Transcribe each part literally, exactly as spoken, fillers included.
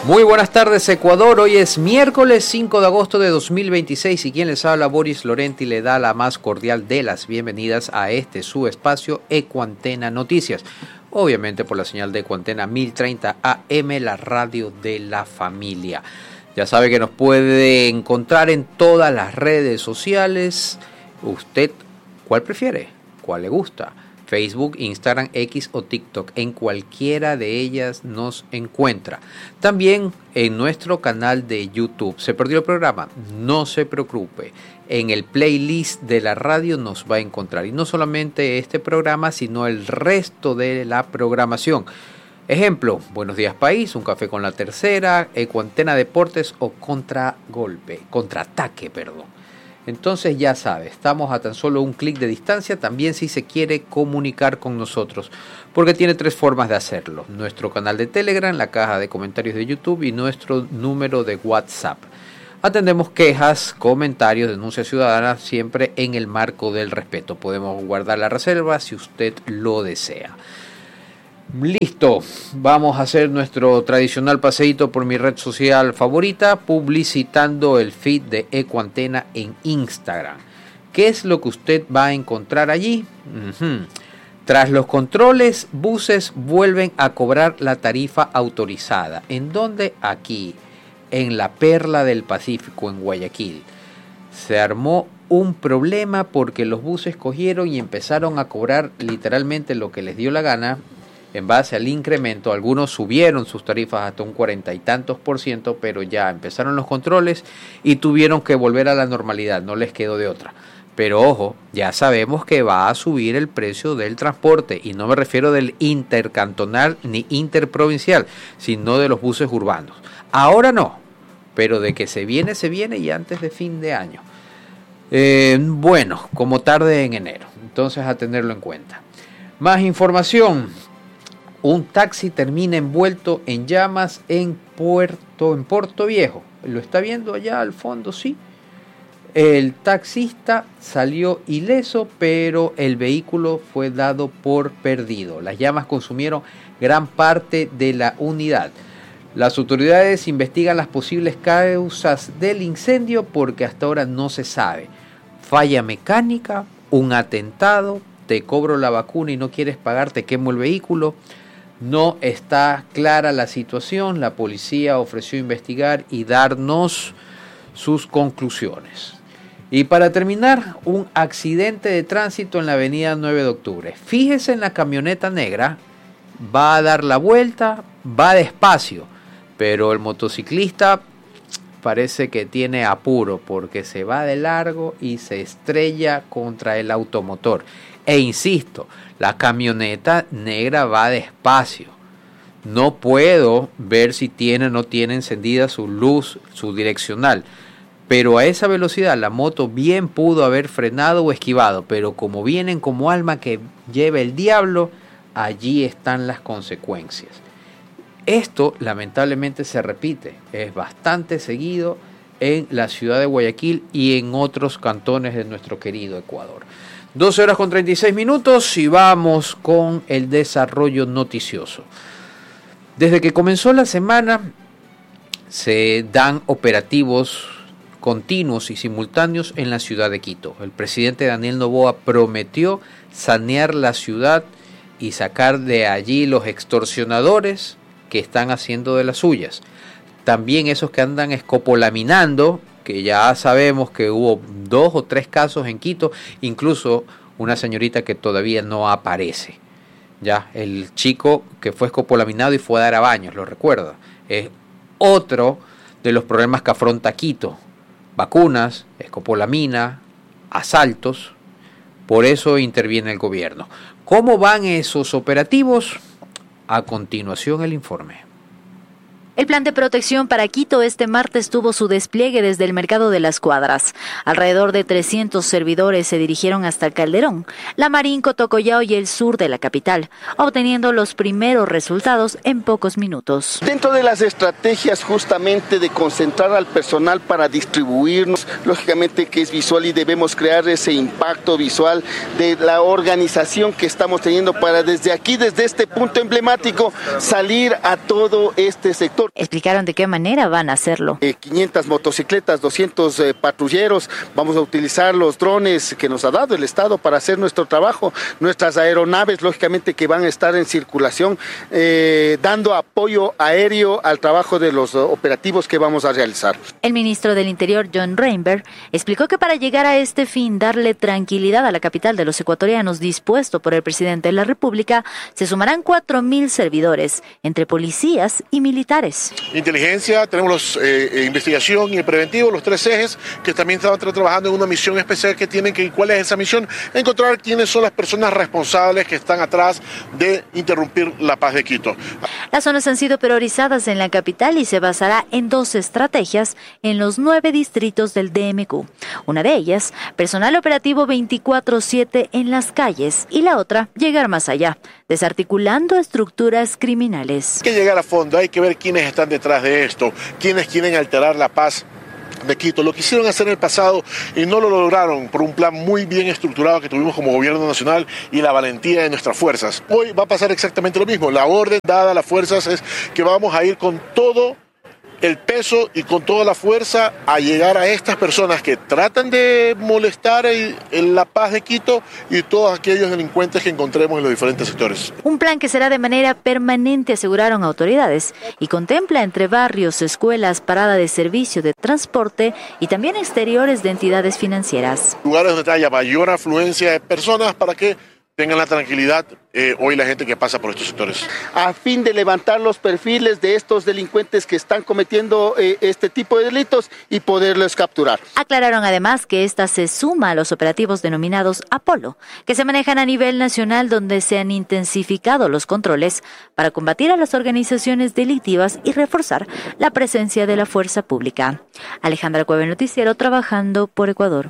Muy buenas tardes, Ecuador. Hoy es miércoles cinco de agosto de dos mil veintiséis y quien les habla, Boris Lorenti, le da la más cordial de las bienvenidas a este su espacio Ecuantena Noticias. Obviamente por la señal de Ecuantena mil treinta A M, la radio de la familia. Ya sabe que nos puede encontrar en todas las redes sociales. ¿Usted cuál prefiere? ¿Cuál le gusta? Facebook, Instagram, X o TikTok. En cualquiera de ellas nos encuentra. También en nuestro canal de YouTube. ¿Se perdió el programa? No se preocupe. En el playlist de la radio nos va a encontrar. Y no solamente este programa, sino el resto de la programación. Ejemplo, Buenos Días País, Un Café con la Tercera, Ecuantena Deportes o Contragolpe, Contraataque, perdón. Entonces ya sabe, estamos a tan solo un clic de distancia, también si se quiere comunicar con nosotros, porque tiene tres formas de hacerlo: nuestro canal de Telegram, la caja de comentarios de YouTube y nuestro número de WhatsApp. Atendemos quejas, comentarios, denuncias ciudadanas, siempre en el marco del respeto. Podemos guardar la reserva si usted lo desea. Listo, vamos a hacer nuestro tradicional paseíto por mi red social favorita, publicitando el feed de Ecuantena en Instagram. ¿Qué es lo que usted va a encontrar allí? Uh-huh. Tras los controles, buses vuelven a cobrar la tarifa autorizada. ¿En dónde? Aquí, en la Perla del Pacífico, en Guayaquil. Se armó un problema porque los buses cogieron y empezaron a cobrar literalmente lo que les dio la gana. En base al incremento, algunos subieron sus tarifas hasta un cuarenta y tantos por ciento, pero ya empezaron los controles y tuvieron que volver a la normalidad, no les quedó de otra. Pero ojo, ya sabemos que va a subir el precio del transporte, y no me refiero del intercantonal ni interprovincial, sino de los buses urbanos. Ahora no, pero de que se viene, se viene, y antes de fin de año. Eh, bueno, como tarde en enero, entonces a tenerlo en cuenta. Más información. Un taxi termina envuelto en llamas en Puerto, en Puerto Viejo. ¿Lo está viendo allá al fondo? Sí. El taxista salió ileso, pero el vehículo fue dado por perdido. Las llamas consumieron gran parte de la unidad. Las autoridades investigan las posibles causas del incendio porque hasta ahora no se sabe. Falla mecánica, un atentado, te cobro la vacuna y no quieres pagar, te quemo el vehículo. No está clara la situación. La policía ofreció investigar y darnos sus conclusiones. Y para terminar, un accidente de tránsito en la avenida nueve de octubre. Fíjese en la camioneta negra, va a dar la vuelta, va despacio, pero el motociclista parece que tiene apuro porque se va de largo y se estrella contra el automotor. E insisto, la camioneta negra va despacio. No puedo ver si tiene o no tiene encendida su luz, su direccional. Pero a esa velocidad la moto bien pudo haber frenado o esquivado. Pero como vienen como alma que lleva el diablo, allí están las consecuencias. Esto lamentablemente se repite. Es bastante seguido en la ciudad de Guayaquil y en otros cantones de nuestro querido Ecuador. doce horas con treinta y seis minutos y vamos con el desarrollo noticioso. Desde que comenzó la semana se dan operativos continuos y simultáneos en la ciudad de Quito. El presidente Daniel Noboa prometió sanear la ciudad y sacar de allí los extorsionadores que están haciendo de las suyas. También esos que andan escopolaminando, que ya sabemos que hubo dos o tres casos en Quito, incluso una señorita que todavía no aparece. Ya, el chico que fue escopolaminado y fue a dar a baños, lo recuerda. Es otro de los problemas que afronta Quito. Vacunas, escopolamina, asaltos. Por eso interviene el gobierno. ¿Cómo van esos operativos? A continuación el informe. El plan de protección para Quito este martes tuvo su despliegue desde el Mercado de las Cuadras. Alrededor de trescientos servidores se dirigieron hasta el Calderón, La Marín, Cotocollao y el sur de la capital, obteniendo los primeros resultados en pocos minutos. Dentro de las estrategias justamente de concentrar al personal para distribuirnos, lógicamente que es visual y debemos crear ese impacto visual de la organización que estamos teniendo para desde aquí, desde este punto emblemático, salir a todo este sector. delito. Explicaron de qué manera van a hacerlo. Eh, quinientas motocicletas, doscientos eh, patrulleros, vamos a utilizar los drones que nos ha dado el Estado para hacer nuestro trabajo, nuestras aeronaves, lógicamente, que van a estar en circulación, eh, dando apoyo aéreo al trabajo de los operativos que vamos a realizar. El ministro del Interior, John Reinberg, explicó que para llegar a este fin, darle tranquilidad a la capital de los ecuatorianos dispuesto por el presidente de la República, se sumarán cuatro mil servidores, entre policías y militares. Inteligencia, tenemos los, eh, investigación y preventivo, los tres ejes, que también están trabajando en una misión especial que tienen que, ¿cuál es esa misión? Encontrar quiénes son las personas responsables que están atrás de interrumpir la paz de Quito. Las zonas han sido priorizadas en la capital y se basará en dos estrategias en los nueve distritos del D M Q. Una de ellas, personal operativo veinticuatro siete en las calles, y la otra, llegar más allá, desarticulando estructuras criminales. Hay que llegar a fondo, hay que ver quiénes están detrás de esto, quiénes quieren alterar la paz de Quito. Lo quisieron hacer en el pasado y no lo lograron por un plan muy bien estructurado que tuvimos como gobierno nacional y la valentía de nuestras fuerzas. Hoy va a pasar exactamente lo mismo. La orden dada a las fuerzas es que vamos a ir con todo el peso y con toda la fuerza a llegar a estas personas que tratan de molestar el, el, la paz de Quito y todos aquellos delincuentes que encontremos en los diferentes sectores. Un plan que será de manera permanente, aseguraron autoridades, y contempla entre barrios, escuelas, parada de servicio de transporte y también exteriores de entidades financieras. Lugares donde haya mayor afluencia de personas para que tengan la tranquilidad eh, hoy la gente que pasa por estos sectores. A fin de levantar los perfiles de estos delincuentes que están cometiendo eh, este tipo de delitos y poderlos capturar. Aclararon además que esta se suma a los operativos denominados Apolo, que se manejan a nivel nacional, donde se han intensificado los controles para combatir a las organizaciones delictivas y reforzar la presencia de la fuerza pública. Alejandra Cueva, Noticiero, trabajando por Ecuador.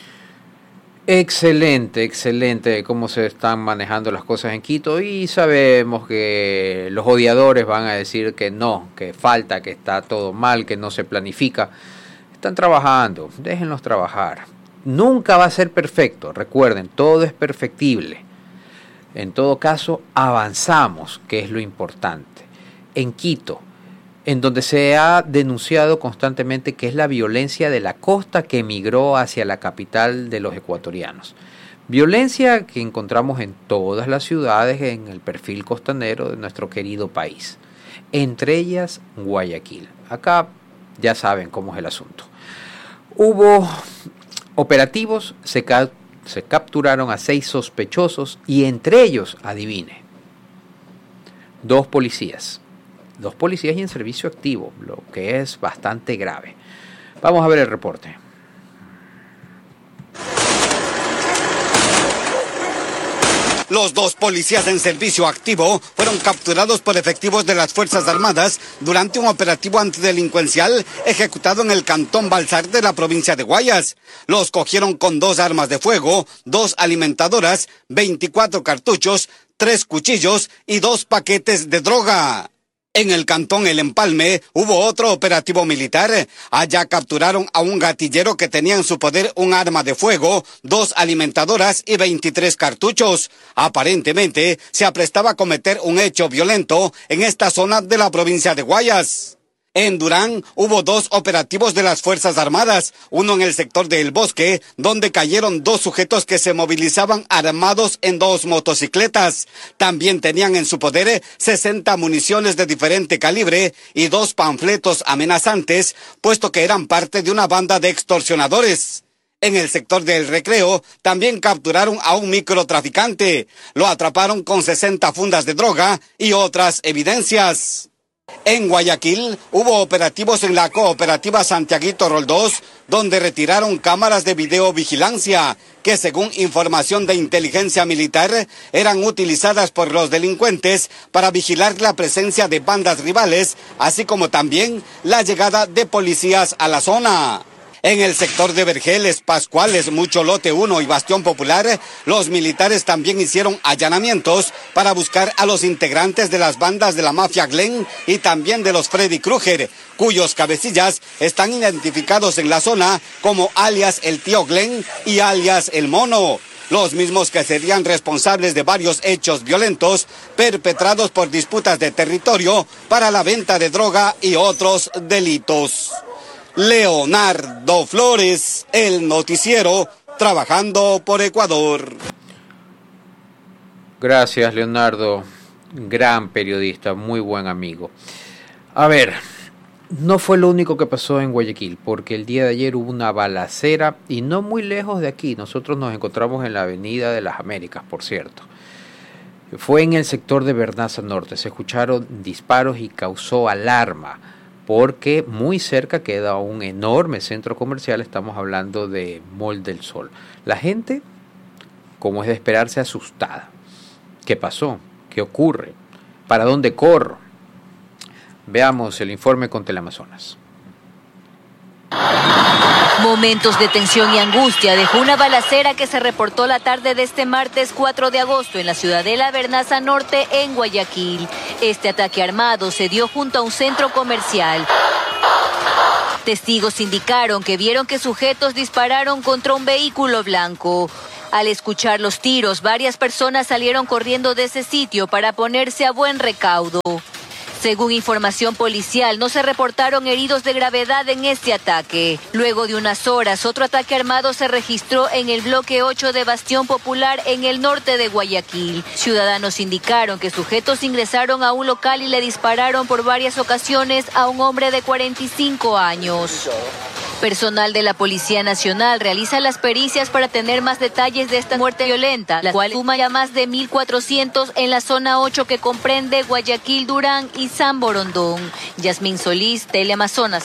Excelente, excelente cómo se están manejando las cosas en Quito, y sabemos que los odiadores van a decir que no, que falta, que está todo mal, que no se planifica. Están trabajando, déjenlos trabajar. Nunca va a ser perfecto, recuerden, todo es perfectible. En todo caso, avanzamos, que es lo importante. En Quito, en donde se ha denunciado constantemente que es la violencia de la costa que emigró hacia la capital de los ecuatorianos. Violencia que encontramos en todas las ciudades en el perfil costanero de nuestro querido país, entre ellas Guayaquil. Acá ya saben cómo es el asunto. Hubo operativos, se, ca- se capturaron a seis sospechosos y entre ellos, adivine, dos policías. Dos policías y en servicio activo, lo que es bastante grave. Vamos a ver el reporte. Los dos policías en servicio activo fueron capturados por efectivos de las Fuerzas Armadas durante un operativo antidelincuencial ejecutado en el cantón Balsar de la provincia de Guayas. Los cogieron con dos armas de fuego, dos alimentadoras, veinticuatro cartuchos, tres cuchillos y dos paquetes de droga. En el cantón El Empalme hubo otro operativo militar. Allá capturaron a un gatillero que tenía en su poder un arma de fuego, dos alimentadoras y veintitrés cartuchos. Aparentemente se aprestaba a cometer un hecho violento en esta zona de la provincia de Guayas. En Durán hubo dos operativos de las Fuerzas Armadas, uno en el sector de El Bosque, donde cayeron dos sujetos que se movilizaban armados en dos motocicletas. También tenían en su poder sesenta municiones de diferente calibre y dos panfletos amenazantes, puesto que eran parte de una banda de extorsionadores. En el sector del Recreo también capturaron a un microtraficante. Lo atraparon con sesenta fundas de droga y otras evidencias. En Guayaquil hubo operativos en la cooperativa Santiaguito Roldós, donde retiraron cámaras de videovigilancia que, según información de inteligencia militar, eran utilizadas por los delincuentes para vigilar la presencia de bandas rivales, así como también la llegada de policías a la zona. En el sector de Vergeles, Pascuales, Mucho Lote uno y Bastión Popular, los militares también hicieron allanamientos para buscar a los integrantes de las bandas de la mafia Glen y también de los Freddy Krueger, cuyos cabecillas están identificados en la zona como alias el Tío Glen y alias el Mono. los mismos que serían responsables de varios hechos violentos perpetrados por disputas de territorio para la venta de droga y otros delitos. Leonardo Flores, El Noticiero, trabajando por Ecuador. Gracias, Leonardo. Gran periodista, muy buen amigo. A ver, no fue lo único que pasó en Guayaquil, porque el día de ayer hubo una balacera y no muy lejos de aquí. Nosotros nos encontramos en la Avenida de las Américas, por cierto. Fue en el sector de Bernaza Norte. Se escucharon disparos y causó alarma, porque muy cerca queda un enorme centro comercial. Estamos hablando de Mall del Sol. La gente, como es de esperarse, asustada. ¿Qué pasó? ¿Qué ocurre? ¿Para dónde corro? Veamos el informe con Teleamazonas. Momentos de tensión y angustia dejó una balacera que se reportó la tarde de este martes cuatro de agosto en la ciudadela Bernaza Norte en Guayaquil. Este ataque armado se dio junto a un centro comercial. Testigos indicaron que vieron que sujetos dispararon contra un vehículo blanco. Al escuchar los tiros, varias personas salieron corriendo de ese sitio para ponerse a buen recaudo. Según información policial, no se reportaron heridos de gravedad en este ataque. Luego de unas horas, otro ataque armado se registró en el bloque ocho de Bastión Popular en el norte de Guayaquil. Ciudadanos indicaron que sujetos ingresaron a un local y le dispararon por varias ocasiones a un hombre de cuarenta y cinco años. Personal de la Policía Nacional realiza las pericias para tener más detalles de esta muerte violenta, la cual suma ya más de mil cuatrocientos en la zona ocho que comprende Guayaquil, Durán y San Borondón. Yasmín Solís, Teleamazonas.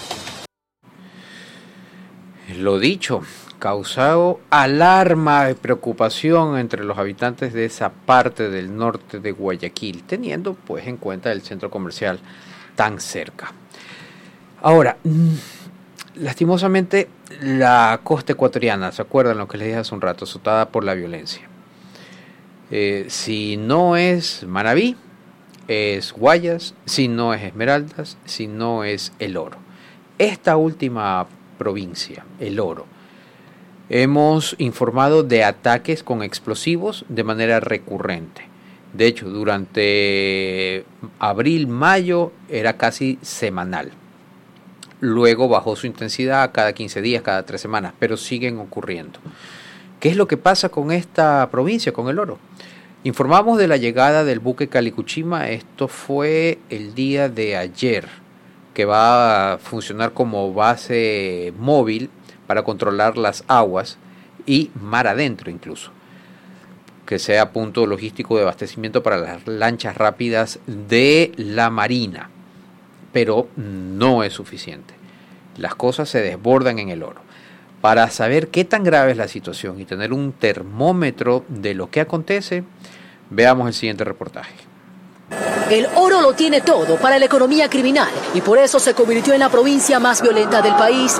Lo dicho, causado alarma y preocupación entre los habitantes de esa parte del norte de Guayaquil, teniendo pues en cuenta el centro comercial tan cerca. Ahora, lastimosamente, la costa ecuatoriana, ¿se acuerdan lo que les dije hace un rato? Azotada por la violencia. Eh, si no es Manabí, es Guayas, si no es Esmeraldas, si no es El Oro. Esta última provincia, El Oro, hemos informado de ataques con explosivos de manera recurrente. De hecho, durante abril, mayo era casi semanal. Luego bajó su intensidad cada quince días, cada tres semanas, pero siguen ocurriendo. ¿Qué es lo que pasa con esta provincia, con El Oro? Informamos de la llegada del buque Calicuchima. Esto fue el día de ayer, que va a funcionar como base móvil para controlar las aguas y mar adentro incluso, que sea punto logístico de abastecimiento para las lanchas rápidas de la Marina. Pero no es suficiente. Las cosas se desbordan en El Oro. Para saber qué tan grave es la situación y tener un termómetro de lo que acontece, veamos el siguiente reportaje. El Oro lo tiene todo para la economía criminal y por eso se convirtió en la provincia más violenta del país.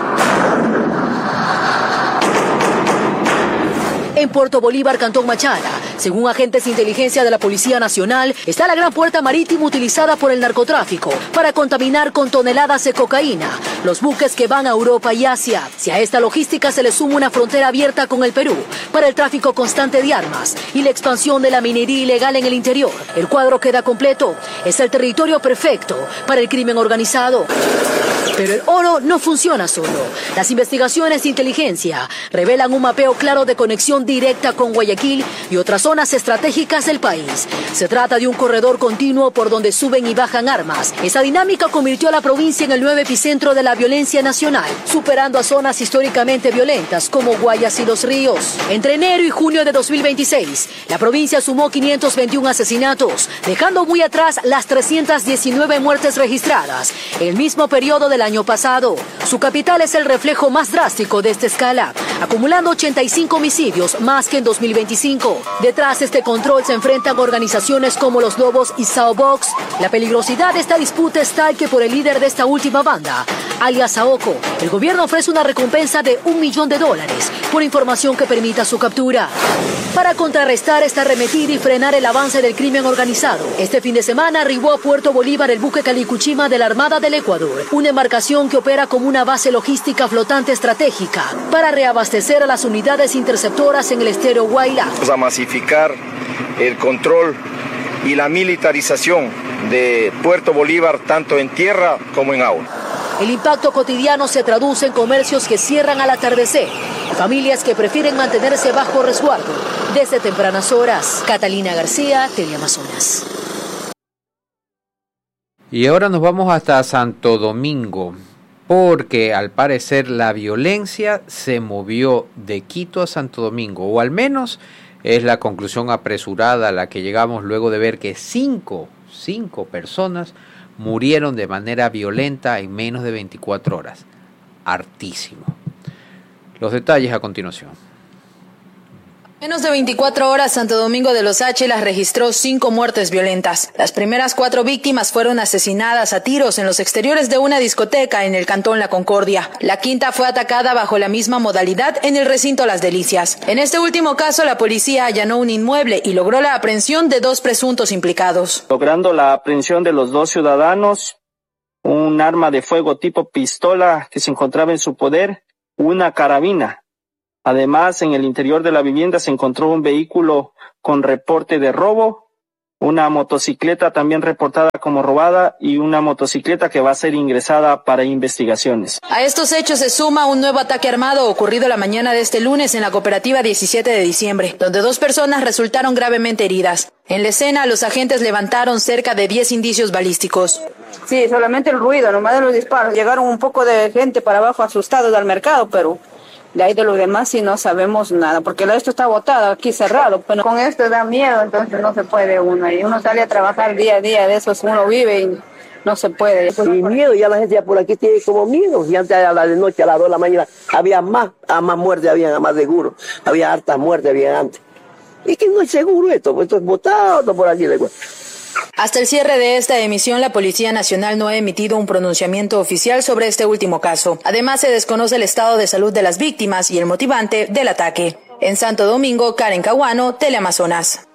En Puerto Bolívar, Cantón Machala, según agentes de inteligencia de la Policía Nacional, está la gran puerta marítima utilizada por el narcotráfico para contaminar con toneladas de cocaína los buques que van a Europa y Asia. Si a esta logística se le suma una frontera abierta con el Perú para el tráfico constante de armas y la expansión de la minería ilegal en el interior, el cuadro queda completo. Es el territorio perfecto para el crimen organizado. Pero el Oro no funciona solo. Las investigaciones de inteligencia revelan un mapeo claro de conexión directa con Guayaquil y otras zonas estratégicas del país. Se trata de un corredor continuo por donde suben y bajan armas. Esa dinámica convirtió a la provincia en el nuevo epicentro de la violencia nacional, superando a zonas históricamente violentas como Guayas y Los Ríos. Entre enero y junio de dos mil veintiséis, la provincia sumó quinientos veintiún asesinatos, dejando muy atrás las trescientas diecinueve muertes registradas el mismo periodo del año pasado. Su capital es el reflejo más drástico de esta escala, acumulando ochenta y cinco homicidios más que en dos mil veinticinco. Detrás de este control se enfrentan organizaciones como Los Lobos y Sao Box. La peligrosidad de esta disputa es tal que por el líder de esta última banda, alias Saoko, el gobierno ofrece una recompensa de un millón de dólares por información que permita su captura. Para contrarrestar esta arremetida y frenar el avance del crimen organizado, este fin de semana arribó a Puerto Bolívar el buque Calicuchima de la Armada del Ecuador, una embarcación que opera como una base logística flotante estratégica para reabastecer a las unidades interceptoras en el estero Guairá. Vamos a masificar el control y la militarización de Puerto Bolívar tanto en tierra como en agua. El impacto cotidiano se traduce en comercios que cierran al atardecer, familias que prefieren mantenerse bajo resguardo desde tempranas horas. Catalina García, Teleamazonas. Y ahora nos vamos hasta Santo Domingo, porque al parecer la violencia se movió de Quito a Santo Domingo, o al menos es la conclusión apresurada a la que llegamos luego de ver que cinco, cinco personas murieron de manera violenta en menos de veinticuatro horas. Hartísimo. Los detalles a continuación. Menos de veinticuatro horas, Santo Domingo de los Áchilas registró cinco muertes violentas. Las primeras cuatro víctimas fueron asesinadas a tiros en los exteriores de una discoteca en el cantón La Concordia. La quinta fue atacada bajo la misma modalidad en el recinto Las Delicias. En este último caso, la policía allanó un inmueble y logró la aprehensión de dos presuntos implicados. Logrando la aprehensión de los dos ciudadanos, un arma de fuego tipo pistola que se encontraba en su poder, una carabina. Además, en el interior de la vivienda se encontró un vehículo con reporte de robo, una motocicleta también reportada como robada y una motocicleta que va a ser ingresada para investigaciones. A estos hechos se suma un nuevo ataque armado ocurrido la mañana de este lunes en la cooperativa diecisiete de diciembre, donde dos personas resultaron gravemente heridas. En la escena, los agentes levantaron cerca de diez indicios balísticos. Sí, solamente el ruido, nomás de los disparos. Llegaron un poco de gente para abajo asustados al mercado, pero de ahí de los demás sí no sabemos nada, porque esto está botado aquí cerrado. Pero con esto da miedo, entonces no se puede uno. Y uno sale a trabajar día a día, de eso uno vive y no se puede. Y miedo, ya la gente ya por aquí tiene como miedo. Y antes a la de noche, a las dos de la mañana, había más, a más muertes, había más seguro. Había hartas muertes, había antes. Y que no es seguro esto, esto es botado, esto por aquí. Hasta el cierre de esta emisión, la Policía Nacional no ha emitido un pronunciamiento oficial sobre este último caso. Además, se desconoce el estado de salud de las víctimas y el motivante del ataque. En Santo Domingo, Karen Caguano, Teleamazonas.